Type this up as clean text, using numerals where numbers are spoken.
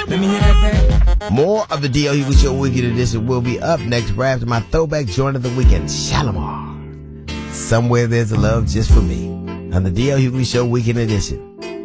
Let me hear that thing. More of the D.L. Hughley Show Weekend Edition will be up next right after my throwback joint of the weekend, Shalimar. Somewhere There's a Love Just for Me on the D.L. Hughley Show Weekend Edition.